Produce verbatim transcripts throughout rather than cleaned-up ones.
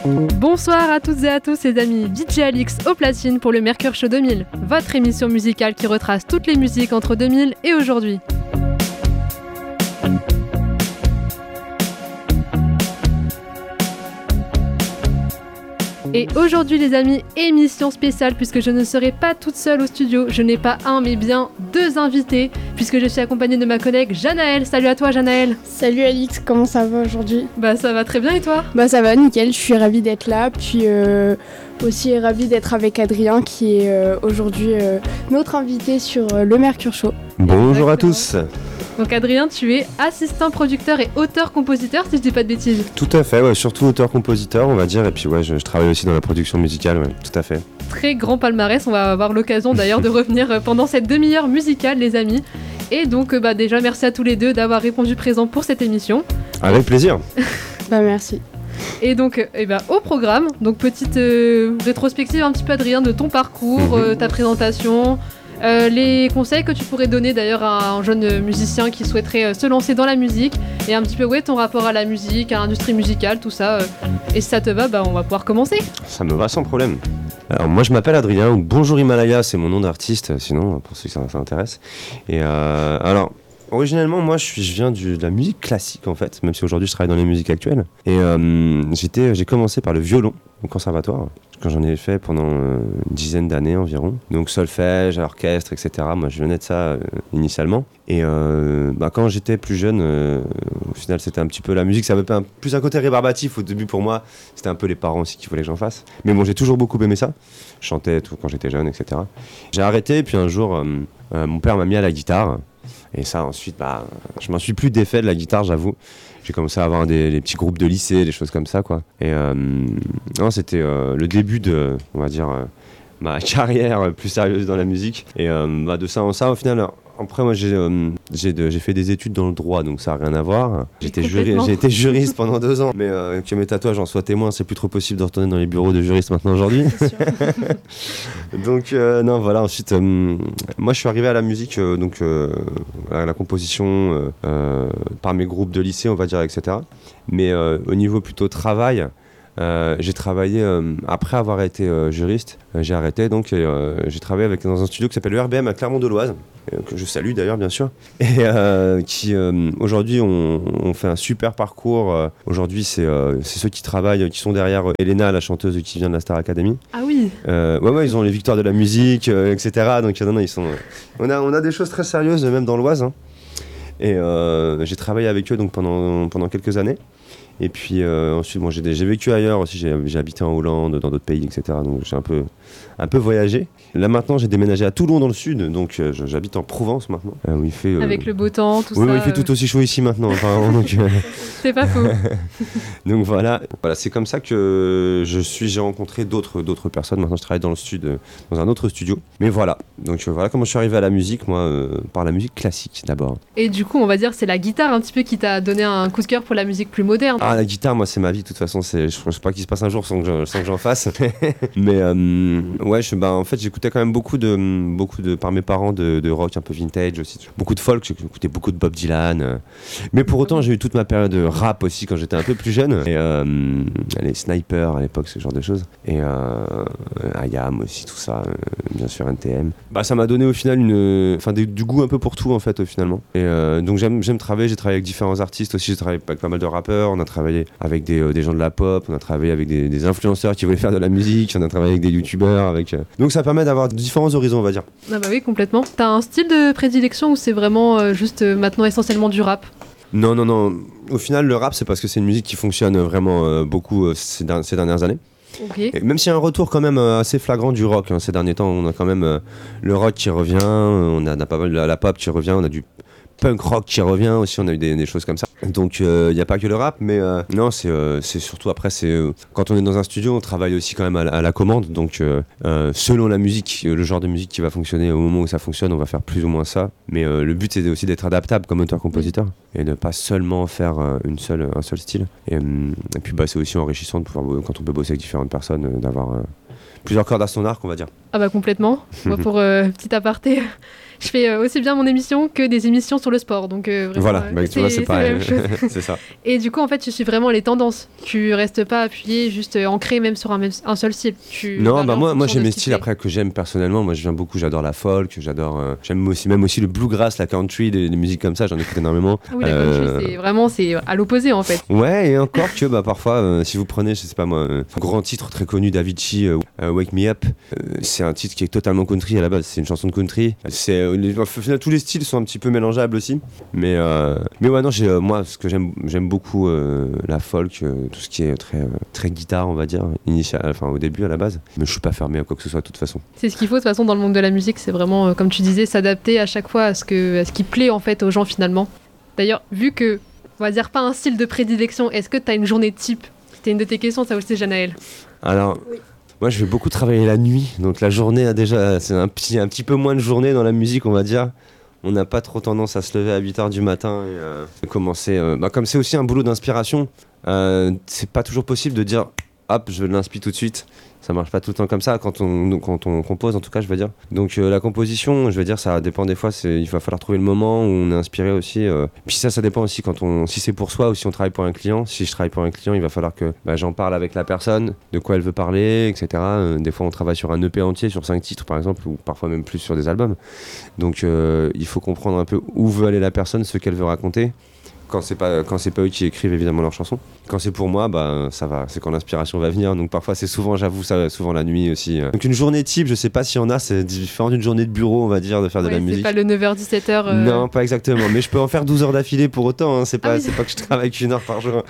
Bonsoir à toutes et à tous les amis, D J Alix au platine pour le Mercure Show deux mille, votre émission musicale qui retrace toutes les musiques entre deux mille et aujourd'hui. Et aujourd'hui les amis, émission spéciale puisque je ne serai pas toute seule au studio. Je n'ai pas un mais bien deux invités puisque je suis accompagnée de ma collègue Janaël. Salut à toi Janaël. Salut Alix, comment ça va aujourd'hui ? Bah ça va très bien et toi ? Bah ça va nickel, je suis ravie d'être là. Puis euh, aussi ravie d'être avec Adrien qui est euh, aujourd'hui euh, notre invité sur euh, le Mercure Show. Bonjour Exactement. à tous. Donc Adrien, tu es assistant producteur et auteur-compositeur si je dis pas de bêtises. Tout à fait, ouais, surtout auteur-compositeur on va dire, et puis ouais, je, je travaille aussi dans la production musicale, ouais, tout à fait. Très grand palmarès, on va avoir l'occasion d'ailleurs de revenir pendant cette demi-heure musicale les amis. Et donc bah déjà merci à tous les deux d'avoir répondu présent pour cette émission. Avec plaisir. Bah merci. Et donc eh ben, au programme, donc petite euh, rétrospective un petit peu Adrien de ton parcours, Mm-hmm. euh, ta présentation. Euh, les conseils que tu pourrais donner d'ailleurs à un jeune musicien qui souhaiterait euh, se lancer dans la musique et un petit peu ouais, ton rapport à la musique, à l'industrie musicale, tout ça. Euh, et si ça te va, bah, on va pouvoir commencer. Ça me va sans problème. Alors moi je m'appelle Adrien, ou Bonjour Himalaya, c'est mon nom d'artiste, sinon pour ceux qui ça, ça intéresse. Et euh, alors... Originellement, moi, je, suis, je viens du, de la musique classique, en fait, même si aujourd'hui, je travaille dans les musiques actuelles. Et euh, j'étais, j'ai commencé par le violon au conservatoire, quand j'en ai fait pendant euh, une dizaine d'années environ. Donc solfège, orchestre, et cetera. Moi, je venais de ça euh, initialement. Et euh, bah, quand j'étais plus jeune, euh, au final, c'était un petit peu la musique. Ça avait un, plus un côté rébarbatif au début pour moi. C'était un peu les parents aussi qui voulaient que j'en fasse. Mais bon, j'ai toujours beaucoup aimé ça. Je chantais tout quand j'étais jeune, et cetera. J'ai arrêté, puis un jour, euh, euh, mon père m'a mis à la guitare. Et ça, ensuite, bah, je m'en suis plus défait de la guitare, j'avoue. J'ai commencé à avoir des, des petits groupes de lycée, des choses comme ça, quoi. Et euh, non, c'était euh, le début de, on va dire, euh, ma carrière plus sérieuse dans la musique. Et euh, bah, de ça en ça, au final, après, moi, j'ai, euh, j'ai, de, j'ai fait des études dans le droit, donc ça n'a rien à voir. J'étais juri, j'ai été juriste pendant deux ans. Mais euh, que mes tatouages en soient témoins, c'est plus trop possible de retourner dans les bureaux de juristes maintenant aujourd'hui. Donc, euh, non, voilà, ensuite, euh, moi, je suis arrivé à la musique, euh, donc euh, à la composition, euh, euh, par mes groupes de lycée, on va dire, et cetera. Mais euh, au niveau plutôt travail, Euh, j'ai travaillé, euh, après avoir été euh, juriste, euh, j'ai arrêté, donc et, euh, j'ai travaillé avec, dans un studio qui s'appelle le R B M à Clermont-de-Loise, euh, que je salue d'ailleurs bien sûr, et euh, qui euh, aujourd'hui on, on fait un super parcours. Euh, aujourd'hui c'est, euh, c'est ceux qui travaillent, qui sont derrière euh, Elena, la chanteuse qui vient de la Star Academy. Ah oui. Euh, ouais ouais, ils ont les victoires de la musique, euh, et cetera. Donc non, non, ils sont, euh, on a on a des choses très sérieuses même dans l'Oise, hein. Et euh, j'ai travaillé avec eux donc pendant pendant quelques années. Et puis euh, ensuite, bon, j'ai, j'ai vécu ailleurs aussi, j'ai, j'ai habité en Hollande, dans d'autres pays, et cetera. Donc j'ai un peu, un peu voyagé. Là maintenant, j'ai déménagé à Toulon dans le sud, donc euh, j'habite en Provence maintenant. Euh, où il fait, euh... Avec le beau temps, tout oui, ça. Oui, il fait tout aussi chaud ici maintenant, apparemment. donc, euh... C'est pas faux. donc voilà. voilà, c'est comme ça que je suis, j'ai rencontré d'autres, d'autres personnes. Maintenant, je travaille dans le sud, euh, dans un autre studio. Mais voilà, donc euh, voilà comment je suis arrivé à la musique, moi, euh, par la musique classique d'abord. Et du coup, on va dire c'est la guitare un petit peu qui t'a donné un coup de cœur pour la musique plus moderne. Ah, la guitare, moi, c'est ma vie, de toute façon. C'est, je ne sais pas qu'il se passe un jour sans que, je, sans que j'en fasse. Mais euh, ouais, je, bah, en fait, j'écoutais quand même beaucoup de, beaucoup de, par mes parents, de, de rock un peu vintage aussi. Beaucoup de folk, j'écoutais beaucoup de Bob Dylan. Mais pour autant, j'ai eu toute ma période de rap aussi quand j'étais un peu plus jeune. Et euh, les Snipers à l'époque, ce genre de choses. Et euh, I A M aussi, tout ça. Euh, bien sûr, N T M. Bah, ça m'a donné au final une, enfin, du, du goût un peu pour tout, en fait, finalement. Et euh, donc, j'aime, j'aime travailler. J'ai travaillé avec différents artistes aussi. J'ai travaillé avec pas mal de rappeurs. On a travaillé avec des, euh, des gens de la pop. On a travaillé avec des, des influenceurs qui voulaient faire de la musique. On a travaillé avec des youtubeurs. Avec, euh... Donc, ça permet d'avoir différents horizons, on va dire. Ah bah oui, complètement. T'as un style de prédilection ou c'est vraiment euh, juste euh, maintenant essentiellement du rap ? Non, non, non. Au final, le rap, c'est parce que c'est une musique qui fonctionne vraiment euh, beaucoup euh, ces, der- ces dernières années. Okay. Et même s'il y a un retour quand même euh, assez flagrant du rock, hein, ces derniers temps, on a quand même euh, le rock qui revient, on a, on a pas mal de la, la pop qui revient, on a du punk rock qui revient aussi, on a eu des, des choses comme ça. Donc il euh, n'y a pas que le rap, mais euh, non, c'est, euh, c'est surtout après, c'est, euh, quand on est dans un studio, on travaille aussi quand même à la, à la commande. Donc euh, euh, selon la musique, le genre de musique qui va fonctionner au moment où ça fonctionne, on va faire plus ou moins ça. Mais euh, le but, c'est aussi d'être adaptable comme auteur-compositeur et de ne pas seulement faire euh, une seule, un seul style. Et, euh, et puis bah, c'est aussi enrichissant de pouvoir, quand on peut bosser avec différentes personnes, euh, d'avoir... Euh, plusieurs cordes à son arc, on va dire. Ah bah complètement. Moi, pour euh, petit aparté, je fais euh, aussi bien mon émission que des émissions sur le sport. Donc euh, vraiment, Voilà, euh, bah, tu vois, c'est c'est pareil. la même chose. C'est ça. Et du coup, en fait, tu suis vraiment les tendances. Tu restes pas appuyé, juste euh, ancré même sur un, même, un seul style. Tu Non, varies bah en moi, moi fonction j'ai de mes ce qui styles te après que j'aime personnellement. Moi, je viens beaucoup, j'adore la folk, j'adore, euh, j'aime aussi même aussi le bluegrass, la country, des, des musiques comme ça. J'en écoute énormément. plaît. Ah oui, la Euh, country, c'est vraiment c'est à l'opposé en fait. Ouais, et encore que bah, parfois, euh, si vous prenez, je sais pas moi, euh, un grand titre très connu d'Avicii, euh, euh, Wake Me Up, euh, c'est un titre qui est totalement country à la base, c'est une chanson de country. C'est, euh, les, au final, tous les styles sont un petit peu mélangeables aussi. Mais, euh, mais ouais, non, j'ai, euh, moi, ce que j'aime, j'aime beaucoup euh, la folk, euh, tout ce qui est très, euh, très guitare, on va dire, initial, enfin au début à la base. Mais je suis pas fermé à quoi que ce soit de toute façon. C'est ce qu'il faut de toute façon dans le monde de la musique, c'est vraiment, euh, comme tu disais, s'adapter à chaque fois à ce, que, à ce qui plaît en fait aux gens finalement. D'ailleurs, vu que, on va dire pas un style de prédilection, est-ce que tu as une journée type? C'était une de tes questions, ça aussi, Janaël. Alors, Oui. moi je vais beaucoup travailler la nuit, donc la journée a déjà, c'est un petit, un petit peu moins de journée dans la musique, on va dire. On n'a pas trop tendance à se lever à huit heures du matin et euh, commencer. Euh, bah, comme c'est aussi un boulot d'inspiration, euh, c'est pas toujours possible de dire hop, je l'inspire tout de suite. Ça marche pas tout le temps comme ça quand on, quand on compose, en tout cas, je veux dire. Donc euh, la composition, je veux dire, ça dépend des fois. C'est, il va falloir trouver le moment où on est inspiré aussi. Euh. Puis ça, ça dépend aussi quand on, si c'est pour soi ou si on travaille pour un client. Si je travaille pour un client, il va falloir que bah, j'en parle avec la personne, de quoi elle veut parler, et cetera. Euh, des fois, on travaille sur un E P entier, sur cinq titres par exemple, ou parfois même plus sur des albums. Donc euh, il faut comprendre un peu où veut aller la personne, ce qu'elle veut raconter. Quand c'est pas quand c'est pas eux qui écrivent évidemment leurs chansons. Quand c'est pour moi, bah ça va, c'est quand l'inspiration va venir. Donc parfois c'est souvent, j'avoue, ça souvent la nuit aussi. Donc une journée type, je sais pas s'il y en a, c'est différent d'une journée de bureau, on va dire, de faire Ouais, de la c'est musique. pas le neuf heures dix-sept heures. Euh... Non, pas exactement, mais je peux en faire douze heures d'affilée pour autant, hein. C'est pas Ah oui. c'est pas que je travaille qu'une heure par jour.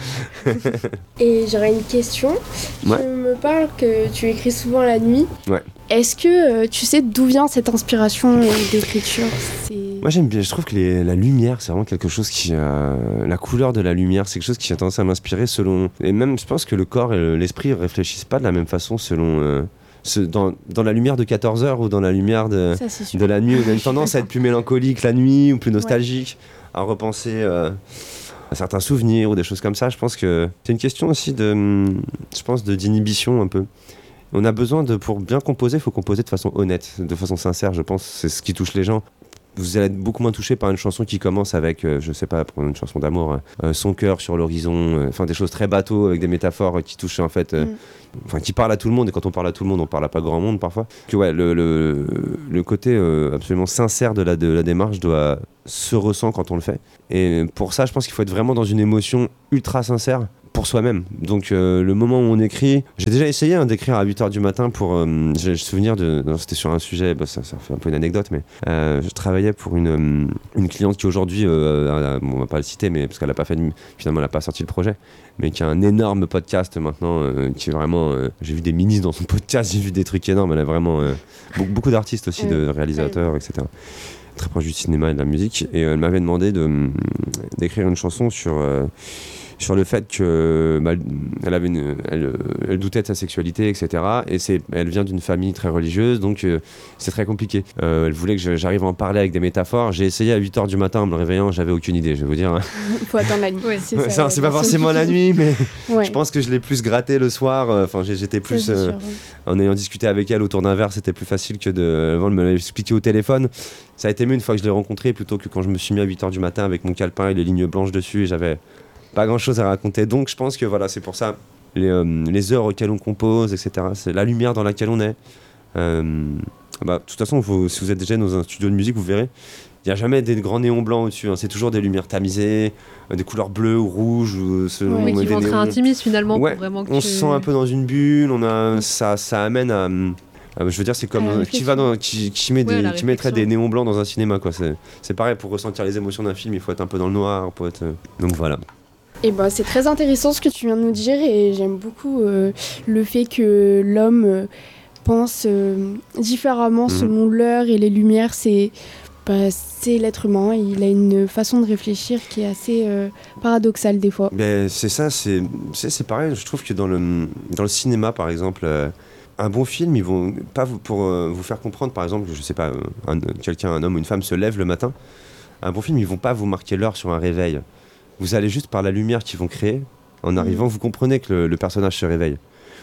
Et j'aurais une question. Ouais. Tu me parles que tu écris souvent la nuit. Ouais. Est-ce que euh, tu sais d'où vient cette inspiration euh, d'écriture? C'est... Moi j'aime bien, je trouve que les, la lumière c'est vraiment quelque chose qui... Euh, la couleur de la lumière c'est quelque chose qui a tendance à m'inspirer selon... Et même je pense que le corps et le- l'esprit ne réfléchissent pas de la même façon selon... Euh, ce, dans, dans la lumière de quatorze heures ou dans la lumière de, Ça, c'est sûr. de la nuit. On a une tendance à être D'accord. plus mélancolique la nuit ou plus nostalgique, à repenser euh, à certains souvenirs ou des choses comme ça. Je pense que c'est une question aussi de, je pense, de, d'inhibition un peu. On a besoin de, pour bien composer, il faut composer de façon honnête, de façon sincère, je pense. C'est ce qui touche les gens. Vous allez être beaucoup moins touché par une chanson qui commence avec, euh, je sais pas, pour une chanson d'amour, euh, son cœur sur l'horizon, enfin euh, des choses très bateaux avec des métaphores euh, qui touchent en fait, euh, Mm. enfin qui parlent à tout le monde. Et quand on parle à tout le monde, on parle à pas grand monde parfois. Que ouais, le, le, le côté euh, absolument sincère de la, de la démarche doit se ressent quand on le fait. Et pour ça, je pense qu'il faut être vraiment dans une émotion ultra sincère pour soi-même. Donc euh, le moment où on écrit, j'ai déjà essayé hein, d'écrire à huit heures du matin pour, euh, j'ai le souvenir de, non, c'était sur un sujet, bah, ça, ça fait un peu une anecdote, mais euh, je travaillais pour une, euh, une cliente qui aujourd'hui, euh, a- bon, on va pas le citer, mais parce qu'elle a pas fait, de- finalement elle a pas sorti le projet, mais qui a un énorme podcast maintenant, euh, qui est vraiment, euh, j'ai vu des ministres dans son podcast, j'ai vu des trucs énormes, elle a vraiment euh, beaucoup, beaucoup d'artistes aussi, de réalisateurs, et cetera. Très proche du cinéma et de la musique, et euh, elle m'avait demandé de, d'écrire une chanson sur... Euh, sur le fait que bah, elle avait une, elle, elle doutait de sa sexualité, et cetera. Et c'est, elle vient d'une famille très religieuse, donc euh, c'est très compliqué. Euh, elle voulait que je- j'arrive à en parler avec des métaphores. J'ai essayé à huit heures du matin en me réveillant, j'avais aucune idée, je vais vous dire. Hein. Faut attendre la nuit. Ouais. c'est Ça, ça, c'est ouais, pas forcément la nuit, mais Ouais. je pense que je l'ai plus gratté le soir. Enfin, j'ai- j'étais Ça, plus c'est euh, sûr, ouais. en ayant discuté avec elle autour d'un verre, c'était plus facile que de avant de me l'expliquer au téléphone. Ça a été mieux une fois que je l'ai rencontré plutôt que quand je me suis mis à huit heures du matin avec mon calepin et les lignes blanches dessus et j'avais pas grand chose à raconter. Donc je pense que voilà, c'est pour ça les, euh, les heures auxquelles on compose, et cetera. C'est la lumière dans laquelle on est. Euh, bah, de toute façon, faut- si vous êtes déjà dans un studio de musique, vous verrez, il n'y a jamais des grands néons blancs au-dessus. Hein. C'est toujours des lumières tamisées, euh, des couleurs bleues ou rouges. Ou selon Oui, euh, qui des vont très néons. intimistes finalement Ouais, pour vraiment que On tu... se sent un peu dans une bulle. On a, ça, ça amène à. Euh, je veux dire, c'est comme À la euh, qui va dans, qui, qui met Ouais, des, la qui mettrait réflexion. des néons blancs dans un cinéma, quoi. C'est, c'est pareil pour ressentir les émotions d'un film. Il faut être un peu dans le noir, pour être. euh, Donc voilà. Et ben, c'est très intéressant ce que tu viens de nous dire et j'aime beaucoup euh, le fait que l'homme euh, pense euh, différemment Mhm. selon l'heure et les lumières. C'est, bah, c'est l'être humain, il a une façon de réfléchir qui est assez euh, paradoxale des fois. Ben, c'est ça, c'est, c'est, c'est pareil. Je trouve que dans le, dans le cinéma, par exemple, euh, un bon film, ils vont pas vous, pour euh, vous faire comprendre, par exemple, je sais pas, euh, un, quelqu'un, un homme ou une femme se lève le matin. Un bon film, ils vont pas vous marquer l'heure sur un réveil. Vous allez juste par la lumière qu'ils vont créer. En arrivant, vous comprenez que le, le personnage se réveille.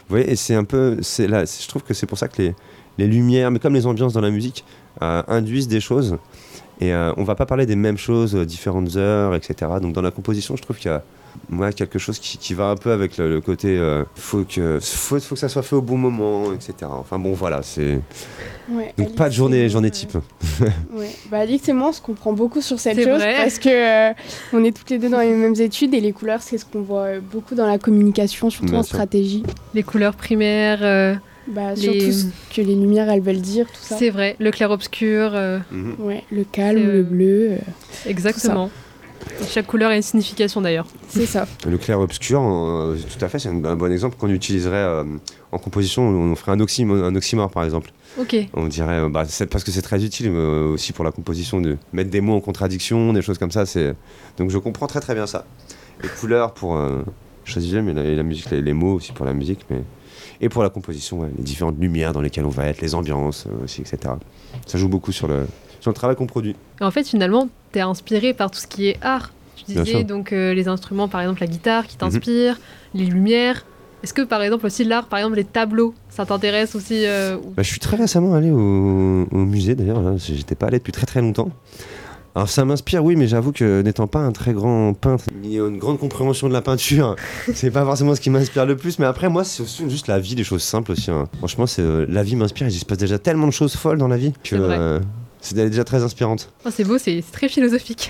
Vous voyez, et c'est un peu, c'est là, je trouve que c'est pour ça que les, les lumières, mais comme les ambiances dans la musique, euh, induisent des choses. Et euh, on va pas parler des mêmes choses, euh, différentes heures, et cetera. Donc dans la composition, je trouve qu'il y a ouais, quelque chose qui, qui va un peu avec le, le côté euh, faut que faut, faut que ça soit fait au bon moment, et cetera. Enfin bon, voilà, c'est Ouais, donc Alix pas de journée, journée ouais. type. Ouais. Bah, Alix et moi, on se comprend beaucoup sur cette C'est chose vrai. parce que euh, on est toutes les deux dans les mêmes études et les couleurs, c'est ce qu'on voit euh, beaucoup dans la communication, surtout Bien en sûr. stratégie. Les couleurs primaires, euh, Bah, Les- surtout ce que les lumières, elles veulent dire, tout ça. c'est vrai. Le clair-obscur, euh, Mhm. Ouais, le calme, C'est, euh, le bleu, euh, exactement. Chaque couleur a une signification d'ailleurs. c'est ça. Le clair-obscur, euh, tout à fait, c'est un, un bon exemple qu'on utiliserait euh, en composition. On ferait un, oxymo- un oxymore par exemple. Ok. On dirait, euh, bah, c'est parce que c'est très utile euh, aussi pour la composition de mettre des mots en contradiction, des choses comme ça. C'est... Donc je comprends très très bien ça. Les couleurs pour euh, chose visuelle, mais la, et la musique, les, les mots aussi pour la musique, mais et pour la composition, ouais, les différentes lumières dans lesquelles on va être, les ambiances euh, aussi, et cetera. Ça joue beaucoup sur le sur le travail qu'on produit. Et en fait, finalement, t'es inspiré par tout ce qui est art. Tu Bien disais sûr. donc euh, les instruments, par exemple la guitare qui t'inspire, les lumières. Est-ce que par exemple aussi l'art, par exemple les tableaux, ça t'intéresse aussi euh, ou- Bah, je suis très récemment allé au, au musée d'ailleurs, là. J'étais pas allé depuis très très longtemps. Alors ça m'inspire, oui, mais j'avoue que n'étant pas un très grand peintre, ni une grande compréhension de la peinture, c'est pas forcément ce qui m'inspire le plus. Mais après, moi, c'est aussi juste la vie, des choses simples aussi. Hein. Franchement, c'est, euh, la vie m'inspire. Il se passe déjà tellement de choses folles dans la vie que C'est vrai. euh, c'est déjà très inspirante. Oh, c'est beau, c'est c'est très philosophique.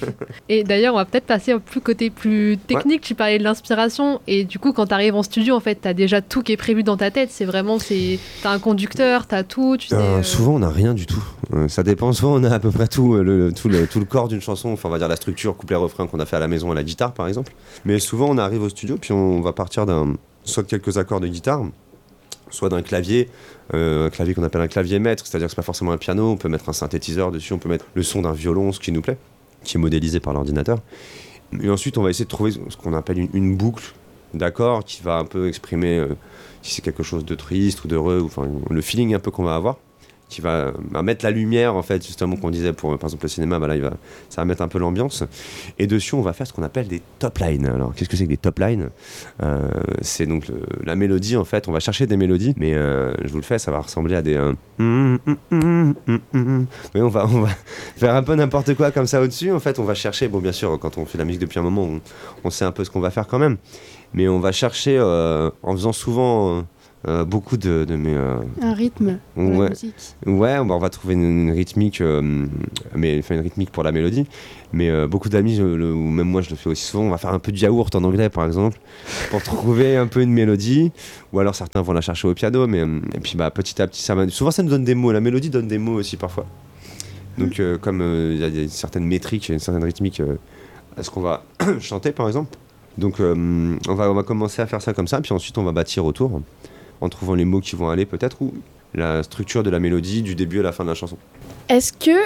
Et d'ailleurs, on va peut-être passer au plus côté plus technique. Tu parlais de l'inspiration et du coup, quand tu arrives en studio, en fait, t'as déjà tout qui est prévu dans ta tête. C'est vraiment, c'est, t'as un conducteur, t'as tout. Tu sais. Euh, euh, Souvent, on n'a rien du tout. Euh, ça dépend. Souvent, on a à peu près tout, euh, le, tout, le, tout le corps d'une chanson. Enfin, on va dire la structure, couplet, refrain qu'on a fait à la maison à la guitare, par exemple. Mais souvent, on arrive au studio, puis on va partir d'un soit de quelques accords de guitare, soit d'un clavier, euh, un clavier qu'on appelle un clavier maître, c'est-à-dire que c'est pas forcément un piano. On peut mettre un synthétiseur dessus, on peut mettre le son d'un violon, ce qui nous plaît, qui est modélisé par l'ordinateur. Et ensuite, on va essayer de trouver ce qu'on appelle une, une boucle d'accords qui va un peu exprimer euh, si c'est quelque chose de triste ou d'heureux, ou enfin le feeling un peu qu'on va avoir, qui va, va mettre la lumière en fait, justement qu'on disait pour par exemple le cinéma, bah là il va, ça va mettre un peu l'ambiance. Et dessus on va faire ce qu'on appelle des top lines. Alors qu'est-ce que c'est que des top lines? euh, C'est donc le- la mélodie en fait, on va chercher des mélodies, mais euh, je vous le fais, ça va ressembler à des euh, hum, hum, hum, hum, hum. Oui, on va, on va faire un peu n'importe quoi comme ça au-dessus. En fait on va chercher, bon bien sûr quand on fait la musique depuis un moment on, on sait un peu ce qu'on va faire quand même, mais on va chercher euh, en faisant souvent euh, euh, beaucoup de, de mes euh, Un rythme dans la ouais, musique. ouais, bah, on va trouver une, une rythmique, euh, mais enfin une rythmique pour la mélodie. Mais euh, beaucoup d'amis, je le- ou même moi, je le fais aussi souvent. On va faire un peu de yaourt en anglais, par exemple, pour trouver un peu une mélodie. Ou alors certains vont la chercher au piano, mais euh, et puis bah petit à petit, ça va- souvent ça nous donne des mots. La mélodie donne des mots aussi parfois. Donc euh, comme euh, il y a des- une certaine métrique, une certaine rythmique euh, à ce qu'on va chanter, par exemple. Donc euh, on va on va commencer à faire ça comme ça, puis ensuite on va bâtir autour, en trouvant les mots qui vont aller peut-être, ou la structure de la mélodie du début à la fin de la chanson. Est-ce que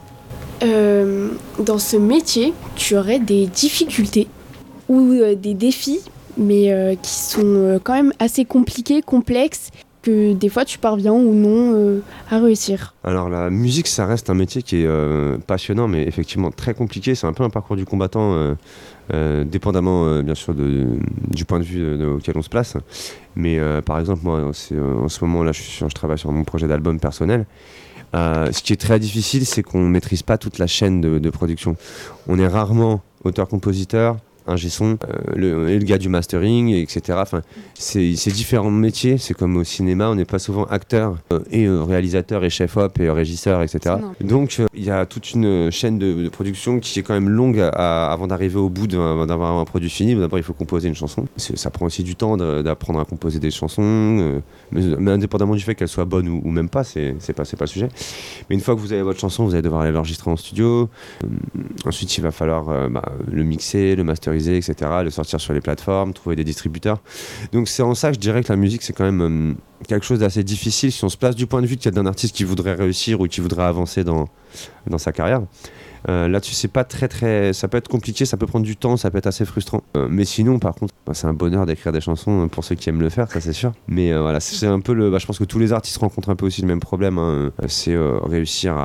euh, dans ce métier, tu aurais des difficultés ou euh, des défis, mais euh, qui sont euh, quand même assez compliqués, complexes, que des fois tu parviens ou non euh, à réussir? Alors la musique, ça reste un métier qui est euh, passionnant, mais effectivement très compliqué. C'est un peu un parcours du combattant, euh, euh, dépendamment euh, bien sûr de, du point de vue de, de- auquel on se place. Mais euh, par exemple, moi, c'est, euh, en ce moment là, je, suis sur- je travaille sur mon projet d'album personnel. Euh, ce qui est très difficile, c'est qu'on ne maîtrise pas toute la chaîne de, de production. On est rarement auteur-compositeur, ingé son, euh, le, et le gars du mastering, et cetera. Enfin, c'est, c'est différents métiers. C'est comme au cinéma, on n'est pas souvent acteur euh, et euh, réalisateur et chef-op et euh, régisseur, et cetera. C'est énorme. Donc euh, il y a toute une chaîne de, de production qui est quand même longue à- à- avant d'arriver au bout d'un- d'avoir un produit fini. D'abord, il faut composer une chanson. C'est- ça prend aussi du temps de- d'apprendre à composer des chansons, euh, mais, mais indépendamment du fait qu'elles soient bonnes ou, ou même pas, c'est, c'est pas, c'est pas le sujet. Mais une fois que vous avez votre chanson, vous allez devoir aller l'enregistrer en studio. Euh, ensuite, il va falloir euh, bah, le mixer, le masteriser, et cetera, le sortir sur les plateformes, trouver des distributeurs. Donc c'est en ça que je dirais que la musique, c'est quand même euh, quelque chose d'assez difficile si on se place du point de vue d'un artiste qui voudrait réussir ou qui voudrait avancer dans, dans sa carrière. Euh, là-dessus, c'est pas très très. Ça peut être compliqué, ça peut prendre du temps, ça peut être assez frustrant. Euh, mais sinon, par contre, bah, c'est un bonheur d'écrire des chansons euh, pour ceux qui aiment le faire, ça c'est sûr. Mais euh, voilà, c'est un peu le. Bah, je pense que tous les artistes rencontrent un peu aussi le même problème. Hein. Euh, C'est euh, réussir à,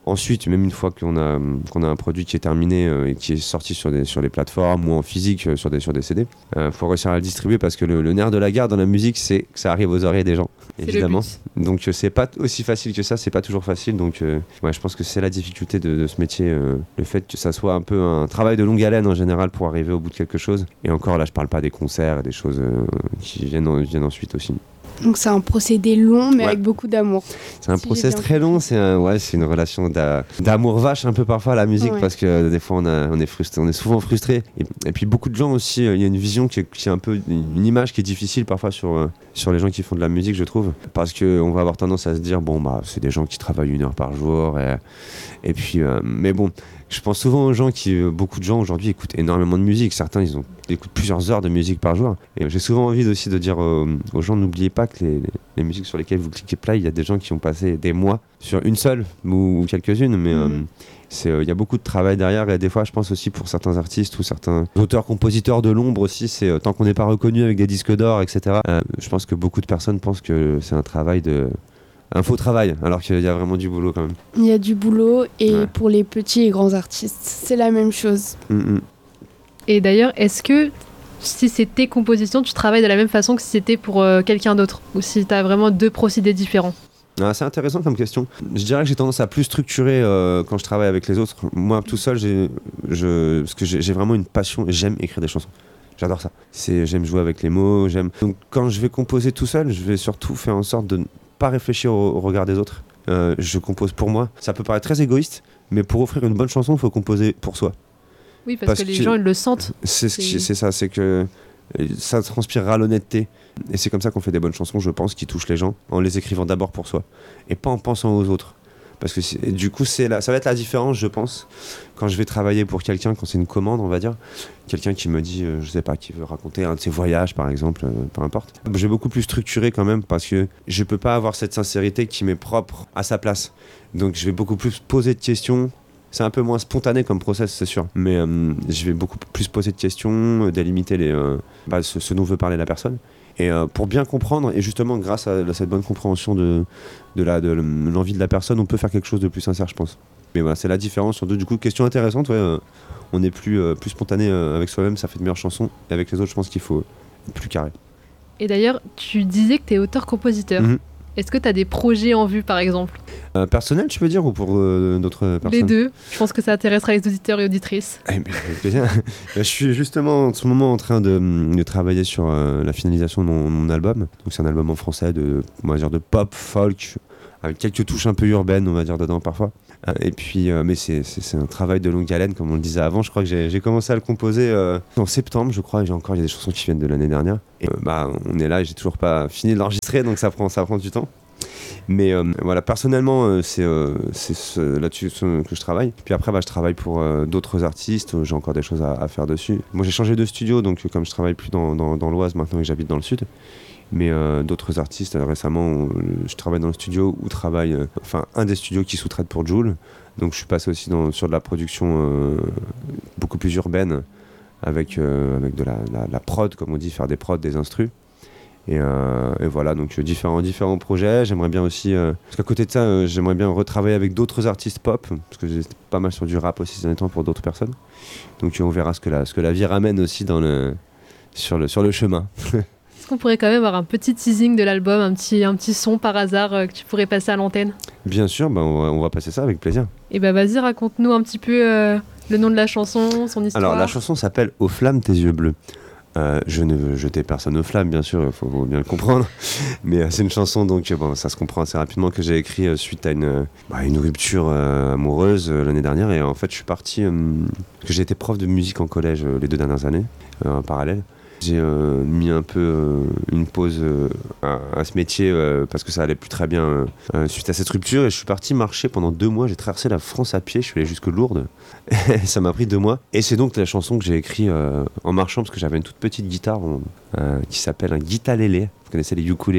Ensuite, même une fois qu'on a, qu'on a un produit qui est terminé euh, et qui est sorti sur, des, sur les plateformes ou en physique euh, sur, des, sur des C D, il euh, faut réussir à le distribuer parce que le, le nerf de la guerre dans la musique, c'est que ça arrive aux oreilles des gens, C'est évidemment. le but. Donc euh, c'est pas aussi facile que ça, c'est pas toujours facile. Donc euh, ouais, je pense que c'est la difficulté de, de ce métier, euh, le fait que ça soit un peu un travail de longue haleine en général pour arriver au bout de quelque chose. Et encore là, je parle pas des concerts et des choses euh, qui viennent, en, viennent ensuite aussi. Donc c'est un procédé long, mais Ouais. avec beaucoup d'amour. C'est un Si j'ai process bien très long, c'est un, ouais, c'est une relation d'a- d'amour vache un peu parfois à la musique Ouais. parce que euh, des fois on, a, on est frustré, on est souvent frustré. Et, et puis beaucoup de gens aussi, euh, il y a une vision qui est, qui est un peu une image qui est difficile parfois sur, euh, sur les gens qui font de la musique, je trouve, parce que on va avoir tendance à se dire bon bah c'est des gens qui travaillent une heure par jour et, et puis euh, mais bon. Je pense souvent aux gens qui, beaucoup de gens aujourd'hui écoutent énormément de musique. Certains, ils ont, ils écoutent plusieurs heures de musique par jour. Et j'ai souvent envie aussi de dire aux, aux gens, n'oubliez pas que les, les, les musiques sur lesquelles vous cliquez play, il y a des gens qui ont passé des mois sur une seule ou, ou quelques-unes. Mais il Mhm. euh, euh, y a beaucoup de travail derrière. Et des fois, je pense aussi pour certains artistes ou certains auteurs-compositeurs de l'ombre aussi, c'est euh, tant qu'on n'est pas reconnu avec des disques d'or, et cetera. Euh, je pense que beaucoup de personnes pensent que c'est un travail de... un faux travail, alors qu'il y a vraiment du boulot quand même. Il y a du boulot et Ouais. pour les petits et grands artistes, c'est la même chose. Mm, mm. Et d'ailleurs, est-ce que si c'est tes compositions, tu travailles de la même façon que si c'était pour euh, quelqu'un d'autre? Ou si tu as vraiment deux procédés différents? Ah, c'est intéressant comme question. Je dirais que j'ai tendance à plus structurer euh, quand je travaille avec les autres. Moi, tout seul, j'ai, je, parce que j'ai, j'ai vraiment une passion et j'aime écrire des chansons. J'adore ça. C'est, j'aime jouer avec les mots. J'aime. Donc, quand je vais composer tout seul, je vais surtout faire en sorte de ne pas réfléchir au, au regard des autres. Euh, je compose pour moi. Ça peut paraître très égoïste, mais pour offrir une bonne chanson, il faut composer pour soi. Oui, parce, Parce que les que- gens, ils le sentent. C'est, ce qui- C'est- c'est ça, c'est que euh, ça transpirera l'honnêteté. Et c'est comme ça qu'on fait des bonnes chansons, je pense, qui touchent les gens, en les écrivant d'abord pour soi, et pas en pensant aux autres. Parce que c'est- et du coup, c'est la, ça va être la différence, je pense, quand je vais travailler pour quelqu'un, quand c'est une commande, on va dire, quelqu'un qui me dit, euh, je sais pas, qui veut raconter un de ses voyages, par exemple, euh, peu importe. Je vais beaucoup plus structurer quand même, parce que je peux pas avoir cette sincérité qui m'est propre à sa place. Donc je vais beaucoup plus poser de questions. C'est un peu moins spontané comme process, c'est sûr. Mais euh, je vais beaucoup plus poser de questions, euh, délimiter les, euh, bah, ce, ce dont veut parler la personne. Et euh, pour bien comprendre, et justement grâce à, à cette bonne compréhension de, de, la, de l'envie de la personne, on peut faire quelque chose de plus sincère, je pense. Mais voilà, c'est la différence. Surtout, du coup, question intéressante, ouais, euh, on est plus, euh, plus spontané euh, avec soi-même, ça fait de meilleures chansons. Et avec les autres, je pense qu'il faut être plus carré. Et d'ailleurs, tu disais que tu es auteur-compositeur. Mhm. Est-ce que tu as des projets en vue, par exemple? Euh, personnel, tu veux dire, ou pour euh, d'autres personnes? Les deux. Je pense que ça intéressera les auditeurs et auditrices. Eh bien, avec plaisir. Je suis justement en ce moment en train de, de travailler sur euh, la finalisation de mon, mon album. Donc c'est un album en français de, on va dire, de pop, folk, avec quelques touches un peu urbaines, on va dire, dedans parfois. Euh, et puis, euh, mais c'est, c'est, c'est un travail de longue haleine, comme on le disait avant. Je crois que j'ai, j'ai commencé à le composer euh, en septembre, je crois. Et j'ai encore, il y a des chansons qui viennent de l'année dernière. Et euh, bah, on est là et j'ai toujours pas fini de l'enregistrer, donc ça prend, ça prend du temps. Mais euh, voilà, personnellement, euh, c'est, euh, c'est ce- là-dessus ce- que je travaille. Puis après, bah, je travaille pour euh, d'autres artistes. J'ai encore des choses à, à faire dessus. Moi, j'ai changé de studio, donc euh, comme je travaille plus dans, dans, dans l'Oise maintenant et que j'habite dans le Sud. Mais euh, d'autres artistes, euh, récemment, on- je travaille dans le studio où travaille, euh, enfin, un des studios qui sous-traite pour Joule. Donc, je suis passé aussi dans, sur de la production euh, beaucoup plus urbaine, avec, euh, avec de la, la, la prod, comme on dit, faire des prods, des instrus. Et, euh, et voilà, donc euh, différents, différents projets. J'aimerais bien aussi, euh, parce qu'à côté de ça, euh, j'aimerais bien retravailler avec d'autres artistes pop, parce que j'ai pas mal sur du rap aussi ces derniers temps pour d'autres personnes. Donc euh, on verra ce que la, ce que la vie ramène aussi dans le, sur, le, sur le chemin. Est-ce qu'on pourrait quand même avoir un petit teasing de l'album, un petit, un petit son par hasard euh, que tu pourrais passer à l'antenne? Bien sûr, bah, on, va, on va passer ça avec plaisir. Et bah vas-y, raconte-nous un petit peu euh, le nom de la chanson, son histoire. Alors la chanson s'appelle Aux flammes tes yeux bleus. Euh, je ne veux jeter personne aux flammes, bien sûr, il faut, faut bien le comprendre. Mais euh, c'est une chanson, donc euh, bon, ça se comprend assez rapidement, que j'ai écrit euh, suite à une, euh, bah, une rupture euh, amoureuse euh, l'année dernière. Et en fait, je suis parti, euh, parce que j'ai été prof de musique en collège euh, les deux dernières années, euh, en parallèle. J'ai euh, mis un peu euh, une pause euh, à, à ce métier euh, parce que ça allait plus très bien euh, euh, suite à cette rupture. Et je suis parti marcher pendant deux mois. J'ai traversé la France à pied. Je suis allé jusque Lourdes. Et ça m'a pris deux mois. Et c'est donc la chanson que j'ai écrite euh, en marchant parce que j'avais une toute petite guitare on- euh, qui s'appelle un guitalélé. Vous connaissez les ukulélés?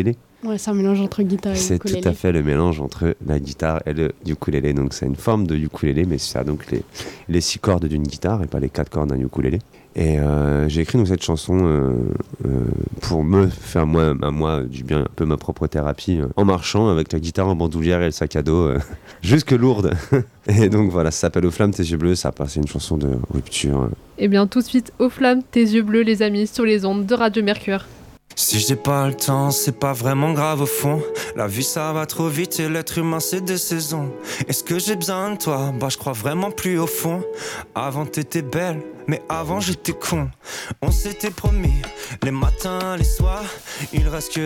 Ouais, c'est un mélange entre guitare et C'est ukulélé. tout à fait le mélange entre la guitare et le ukulélé. Donc c'est une forme de ukulélé, mais ça a donc les, les six cordes d'une guitare et pas les quatre cordes d'un ukulélé. Et euh, j'ai écrit donc cette chanson euh, euh, pour me faire moi, à moi du bien, un peu ma propre thérapie, euh, en marchant avec la guitare en bandoulière et le sac à dos, euh, jusque lourde. Et donc voilà, ça s'appelle Aux flammes tes yeux bleus, ça passe, c'est une chanson de rupture. Et bien tout de suite, Aux flammes tes yeux bleus les amis, sur les ondes de Radio Mercure. Si j'ai pas le temps, c'est pas vraiment grave au fond. La vie ça va trop vite et l'être humain c'est des saisons. Est-ce que j'ai besoin de toi? Bah je crois vraiment plus au fond. Avant t'étais belle, mais avant j'étais con. On s'était promis, les matins, les soirs, il reste que